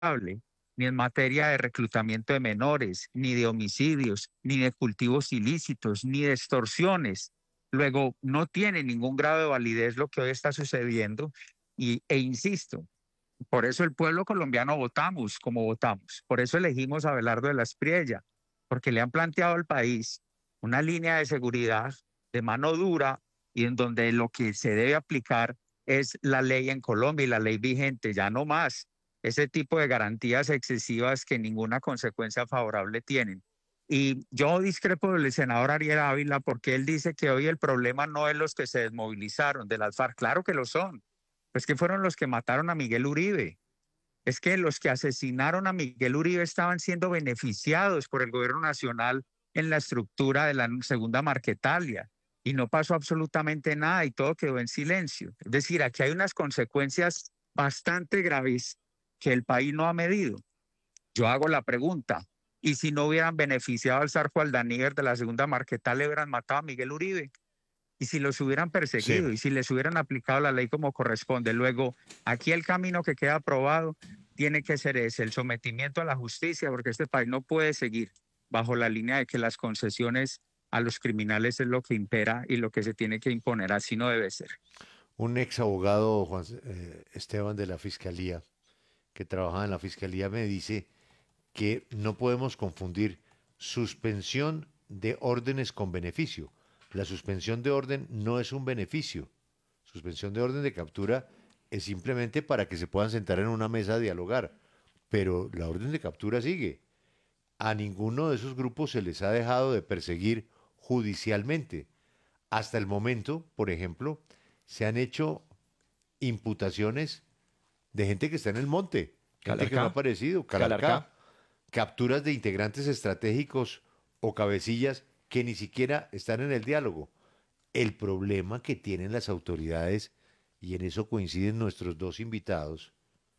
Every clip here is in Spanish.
ni en materia de reclutamiento de menores, ni de homicidios, ni de cultivos ilícitos, ni de extorsiones. Luego, no tiene ningún grado de validez lo que hoy está sucediendo e insisto, por eso el pueblo colombiano votamos como votamos, por eso elegimos a Abelardo de la Espriella, porque le han planteado al país una línea de seguridad de mano dura y en donde lo que se debe aplicar es la ley en Colombia y la ley vigente, ya no más ese tipo de garantías excesivas que ninguna consecuencia favorable tienen. Y yo discrepo del senador Ariel Ávila porque él dice que hoy el problema no es los que se desmovilizaron de las FARC, claro que lo son, pues que fueron los que mataron a Miguel Uribe. Es que los que asesinaron a Miguel Uribe estaban siendo beneficiados por el gobierno nacional en la estructura de la segunda Marquetalia y no pasó absolutamente nada y todo quedó en silencio. Es decir, aquí hay unas consecuencias bastante graves que el país no ha medido. Yo hago la pregunta, ¿y si no hubieran beneficiado al Zarco Aldaníver de la segunda Marquetalia, hubieran matado a Miguel Uribe? Y si los hubieran Sí. perseguido y si les hubieran aplicado la ley como corresponde. Luego, aquí el camino que queda aprobado tiene que ser ese, el sometimiento a la justicia, porque este país no puede seguir bajo la línea de que las concesiones a los criminales es lo que impera y lo que se tiene que imponer, así no debe ser. Un ex abogado, Juan Esteban, de la Fiscalía, que trabajaba en la Fiscalía, me dice que no podemos confundir suspensión de órdenes con beneficio. La suspensión de orden no es un beneficio. Suspensión de orden de captura es simplemente para que se puedan sentar en una mesa a dialogar. Pero la orden de captura sigue. A ninguno de esos grupos se les ha dejado de perseguir judicialmente. Hasta el momento, por ejemplo, se han hecho imputaciones de gente que está en el monte, gente que no ha Calarcá, aparecido, Calarcá. Calarcá, capturas de integrantes estratégicos o cabecillas que ni siquiera están en el diálogo. El problema que tienen las autoridades, y en eso coinciden nuestros dos invitados,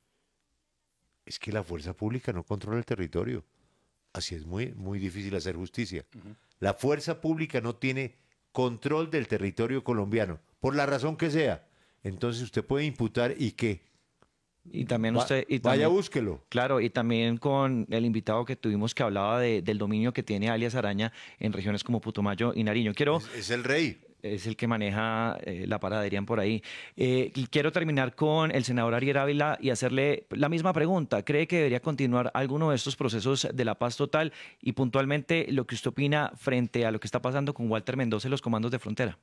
es que la fuerza pública no controla el territorio. Así es muy difícil hacer justicia. La fuerza pública no tiene control del territorio colombiano, por la razón que sea. Entonces usted puede imputar y qué. Y también usted, y Vaya, también, búsquelo. claro, y también con el invitado que tuvimos que hablaba del dominio que tiene alias Araña en regiones como Putumayo y Nariño. Es el rey. Es el que maneja la paradería por ahí. Y quiero terminar con el senador Ariel Ávila y hacerle la misma pregunta. ¿Cree que debería continuar alguno de estos procesos de la paz total? Y puntualmente lo que usted opina frente a lo que está pasando con Walter Mendoza y los comandos de frontera.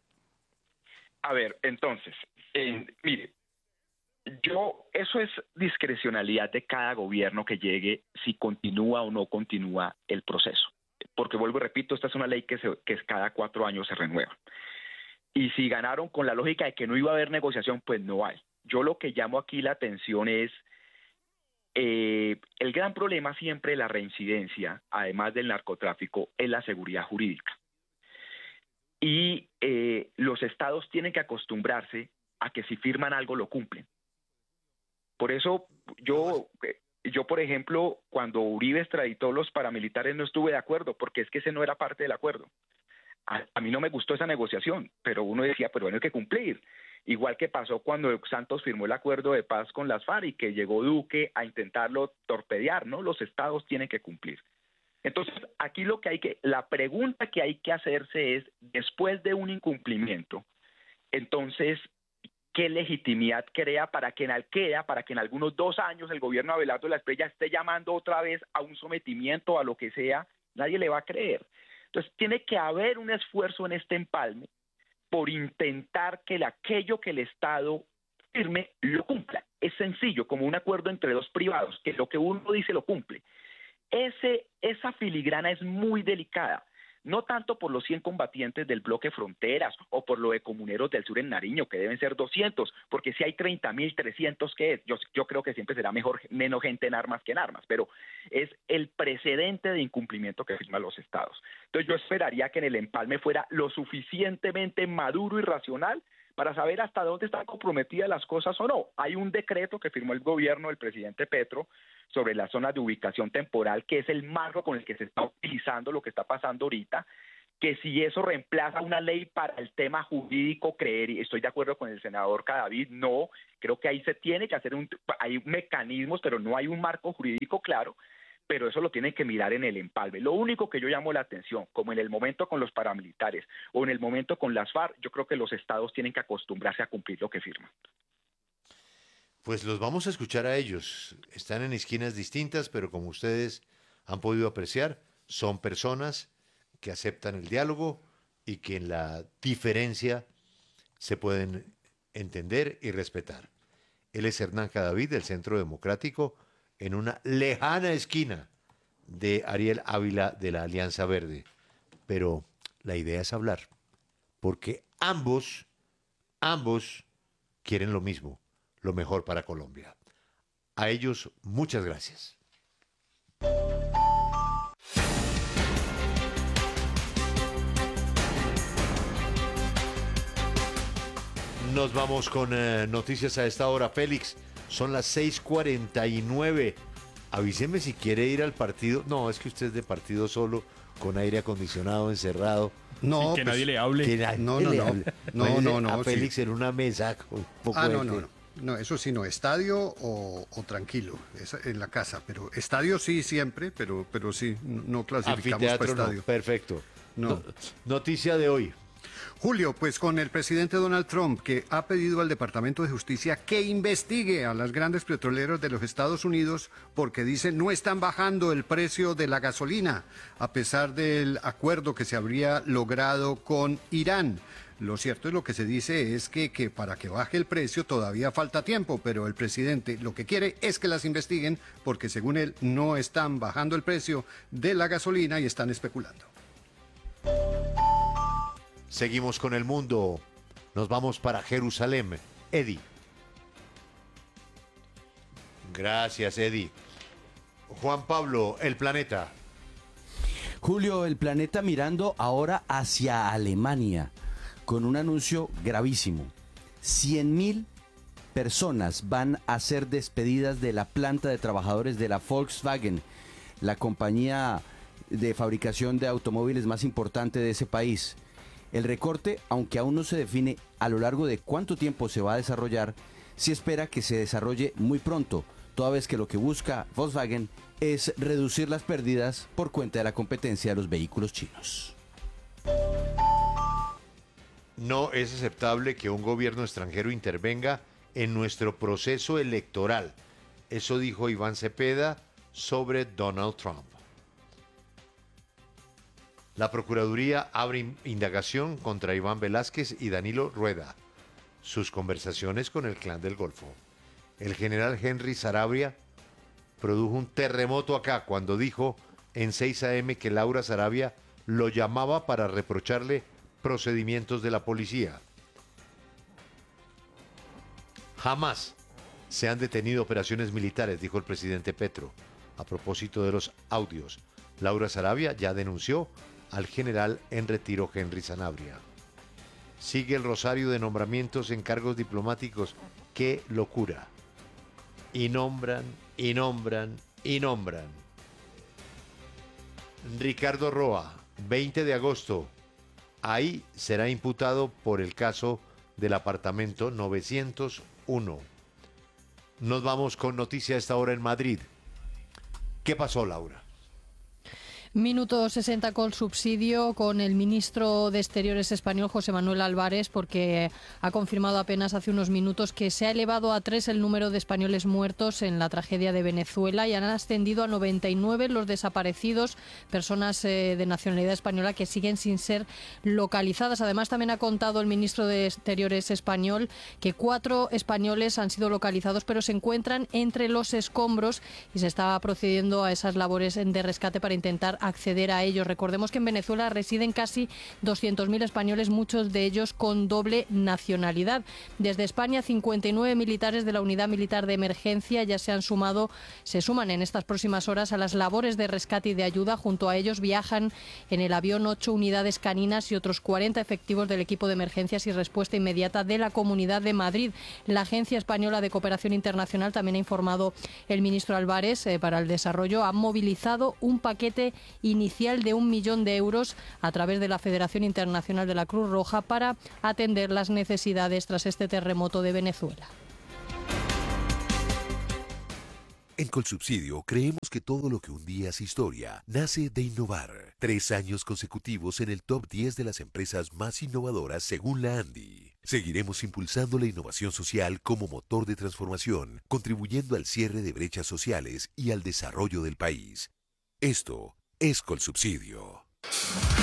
A ver, entonces, mire, eso es discrecionalidad de cada gobierno que llegue si continúa o no continúa el proceso. Porque vuelvo y repito, esta es una ley que cada 4 años se renueva. Y si ganaron con la lógica de que no iba a haber negociación, pues no hay. Yo lo que llamo aquí la atención es el gran problema siempre de la reincidencia, además del narcotráfico, es la seguridad jurídica. Y los estados tienen que acostumbrarse a que si firman algo lo cumplen. Por eso yo, por ejemplo, cuando Uribe extraditó los paramilitares no estuve de acuerdo, porque es que ese no era parte del acuerdo. A mí no me gustó esa negociación, pero uno decía, pero bueno, hay que cumplir. Igual que pasó cuando Santos firmó el acuerdo de paz con las FARC y que llegó Duque a intentarlo torpedear, ¿no? Los estados tienen que cumplir. Entonces, aquí la pregunta que hay que hacerse es, después de un incumplimiento, entonces, ¿qué legitimidad crea para que en algunos 2 años el gobierno de Abelardo de la Espriella esté llamando otra vez a un sometimiento, a lo que sea? Nadie le va a creer. Entonces, tiene que haber un esfuerzo en este empalme por intentar que aquello que el Estado firme lo cumpla. Es sencillo, como un acuerdo entre dos privados, que lo que uno dice lo cumple. Esa filigrana es muy delicada, no tanto por los 100 combatientes del bloque Fronteras o por lo de comuneros del sur en Nariño, que deben ser 200, porque si hay 30.300, ¿qué es? Yo creo que siempre será menos gente en armas que en armas, pero es el precedente de incumplimiento que firman los estados. Entonces yo esperaría que en el empalme fuera lo suficientemente maduro y racional para saber hasta dónde están comprometidas las cosas o no. Hay un decreto que firmó el gobierno del presidente Petro sobre las zonas de ubicación temporal, que es el marco con el que se está utilizando lo que está pasando ahorita, que si eso reemplaza una ley para el tema jurídico, creer, y estoy de acuerdo con el senador Cadavid, no, creo que ahí se tiene que hacer hay mecanismos, pero no hay un marco jurídico claro, pero eso lo tienen que mirar en el empalme. Lo único que yo llamo la atención, como en el momento con los paramilitares o en el momento con las FARC, yo creo que los estados tienen que acostumbrarse a cumplir lo que firman. Pues los vamos a escuchar a ellos. Están en esquinas distintas, pero como ustedes han podido apreciar, son personas que aceptan el diálogo y que en la diferencia se pueden entender y respetar. Él es Hernán Cadavid del Centro Democrático, en una lejana esquina de Ariel Ávila de la Alianza Verde. Pero la idea es hablar, porque ambos quieren lo mismo, lo mejor para Colombia. A ellos, muchas gracias. Nos vamos con noticias a esta hora. Félix, son las 6:49. Avíseme si quiere ir al partido. No, es que usted es de partido solo, con aire acondicionado, encerrado. No, que nadie le hable. Que nadie No, le no, hable. no. Imagínese No, a Félix sí. en una mesa con un poco Ah, de no, té. no, eso sí, no, estadio o tranquilo, en la casa, pero estadio sí siempre, pero sí, no clasificamos para Anfiteatro no. estadio. Perfecto. No. Noticia de hoy. Julio, pues con el presidente Donald Trump, que ha pedido al Departamento de Justicia que investigue a las grandes petroleras de los Estados Unidos porque dice no están bajando el precio de la gasolina, a pesar del acuerdo que se habría logrado con Irán. Lo cierto es lo que se dice es que para que baje el precio todavía falta tiempo, pero el presidente lo que quiere es que las investiguen porque según él no están bajando el precio de la gasolina y están especulando. Seguimos con el mundo. Nos vamos para Jerusalén. Eddie. Gracias, Eddie. Juan Pablo, el planeta. Julio, el planeta mirando ahora hacia Alemania con un anuncio gravísimo. 100.000 personas van a ser despedidas de la planta de trabajadores de la Volkswagen, la compañía de fabricación de automóviles más importante de ese país. El recorte, aunque aún no se define a lo largo de cuánto tiempo se va a desarrollar, se espera que se desarrolle muy pronto, toda vez que lo que busca Volkswagen es reducir las pérdidas por cuenta de la competencia de los vehículos chinos. No es aceptable que un gobierno extranjero intervenga en nuestro proceso electoral. Eso dijo Iván Cepeda sobre Donald Trump. La Procuraduría abre indagación contra Iván Velázquez y Danilo Rueda. Sus conversaciones con el Clan del Golfo. El general Henry Sarabia produjo un terremoto acá cuando dijo en 6 AM que Laura Sarabia lo llamaba para reprocharle procedimientos de la policía. Jamás se han detenido operaciones militares, dijo el presidente Petro. A propósito de los audios, Laura Sarabia ya denunció al general en retiro Henry Sanabria. Sigue el rosario de nombramientos en cargos diplomáticos. ¡Qué locura! Y nombran, y nombran, y nombran. Ricardo Roa, 20 de agosto. Ahí será imputado por el caso del apartamento 901. Nos vamos con noticia a esta hora en Madrid. ¿Qué pasó, Laura? Minuto 60 con subsidio con el ministro de Exteriores español, José Manuel Álvarez, porque ha confirmado apenas hace unos minutos que se ha elevado a 3 el número de españoles muertos en la tragedia de Venezuela y han ascendido a 99 los desaparecidos, personas de nacionalidad española que siguen sin ser localizadas. Además, también ha contado el ministro de Exteriores español que 4 españoles han sido localizados, pero se encuentran entre los escombros y se está procediendo a esas labores de rescate para intentar acceder a ellos. Recordemos que en Venezuela residen casi 200.000 españoles, muchos de ellos con doble nacionalidad. Desde España, 59 militares de la Unidad Militar de Emergencia ya se suman en estas próximas horas a las labores de rescate y de ayuda. Junto a ellos viajan en el avión 8 unidades caninas y otros 40 efectivos del equipo de emergencias y respuesta inmediata de la Comunidad de Madrid. La Agencia Española de Cooperación Internacional, también ha informado el ministro Álvarez, para el desarrollo, ha movilizado un paquete inicial de 1 millón de euros a través de la Federación Internacional de la Cruz Roja para atender las necesidades tras este terremoto de Venezuela. En Colsubsidio creemos que todo lo que un día es historia nace de innovar. 3 años consecutivos en el top 10 de las empresas más innovadoras según la ANDI. Seguiremos impulsando la innovación social como motor de transformación, contribuyendo al cierre de brechas sociales y al desarrollo del país. Esto es Colsubsidio.